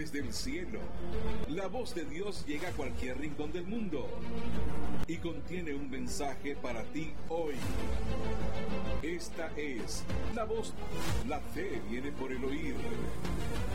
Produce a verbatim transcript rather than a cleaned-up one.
desde el cielo. La voz de Dios llega a cualquier rincón del mundo y contiene un mensaje para ti hoy. Esta es la voz. La fe viene por el oír.